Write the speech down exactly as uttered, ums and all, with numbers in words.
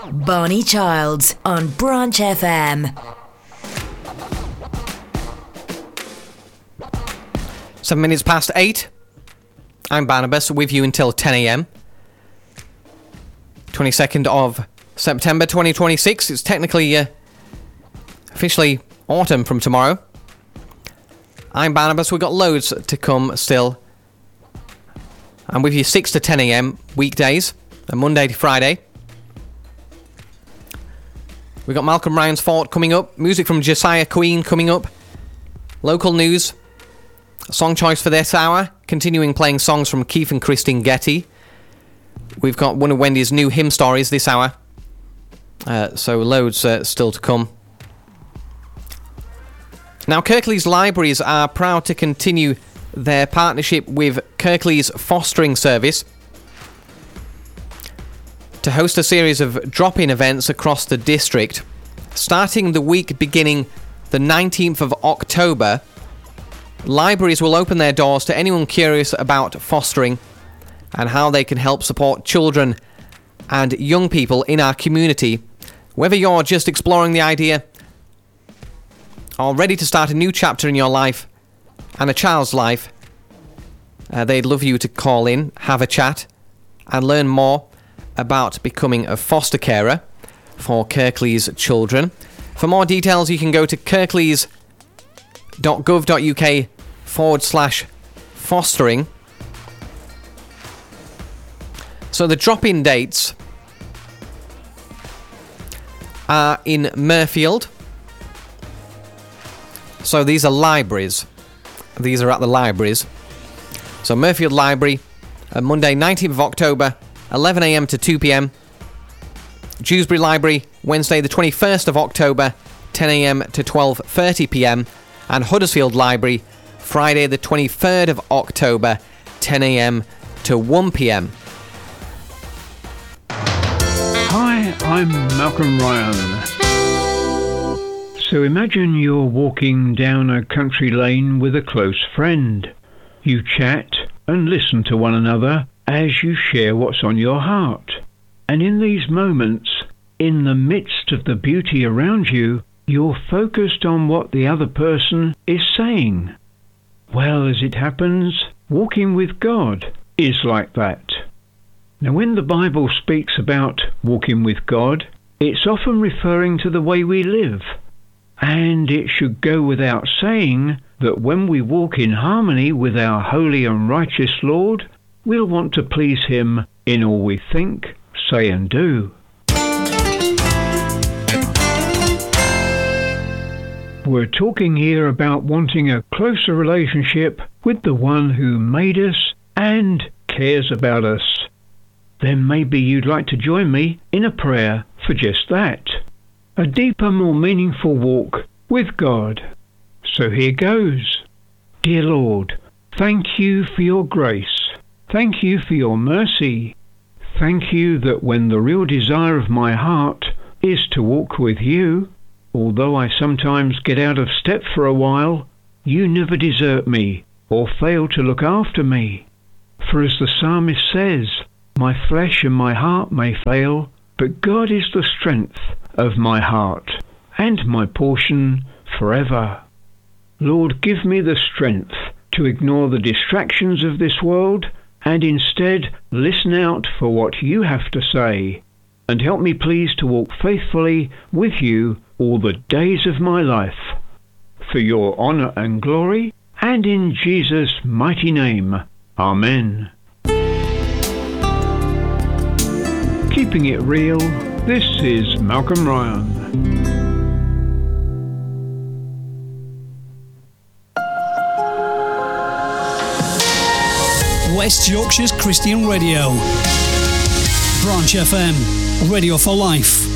Barney Childs on Branch F M. Seven minutes past eight. I'm Barnabas, with you until ten a.m. twenty-second of September twenty twenty-six. It's technically uh, officially autumn from tomorrow. I'm Barnabas. We've got loads to come still. I'm with you six to ten a.m. weekdays, and Monday to Friday. We've got Malcolm Ryan's Fort coming up, music from Josiah Queen coming up, local news, song choice for this hour, continuing playing songs from Keith and Christine Getty. We've got one of Wendy's new hymn stories this hour, uh, so loads uh, still to come. Now, Kirklees Libraries are proud to continue their partnership with Kirklees Fostering Service to host a series of drop-in events across the district. Starting the week beginning the nineteenth of October, libraries will open their doors to anyone curious about fostering and how they can help support children and young people in our community. Whether you're just exploring the idea or ready to start a new chapter in your life and a child's life, uh, they'd love you to call in, have a chat, and learn more about becoming a foster carer for Kirklees children. For more details, you can go to kirklees.gov.uk forward slash fostering. So the drop-in dates are in Mirfield. So these are libraries. These are at the libraries. So Mirfield Library, uh, Monday nineteenth of October, eleven a.m. to two p.m. Dewsbury Library, Wednesday the twenty-first of October, ten a.m. to twelve thirty p.m. And Huddersfield Library, Friday the twenty-third of October, ten a.m. to one p.m. Hi, I'm Malcolm Ryan. So imagine you're walking down a country lane with a close friend. You chat and listen to one another as you share what's on your heart. And in these moments, in the midst of the beauty around you, you're focused on what the other person is saying. Well, as it happens, walking with God is like that. Now, when the Bible speaks about walking with God, it's often referring to the way we live. And it should go without saying that when we walk in harmony with our holy and righteous Lord, we'll want to please Him in all we think, say and do. We're talking here about wanting a closer relationship with the one who made us and cares about us. Then maybe you'd like to join me in a prayer for just that. A deeper, more meaningful walk with God. So here goes. Dear Lord, thank you for your grace. Thank you for your mercy. Thank you that when the real desire of my heart is to walk with you, although I sometimes get out of step for a while, you never desert me or fail to look after me. For as the psalmist says, my flesh and my heart may fail, but God is the strength of my heart and my portion forever. Lord, give me the strength to ignore the distractions of this world and instead listen out for what you have to say, and help me please to walk faithfully with you all the days of my life, for your honour and glory, and in Jesus' mighty name. Amen. Keeping it real, this is Malcolm Ryan. West Yorkshire's Christian Radio. Branch F M, radio for life.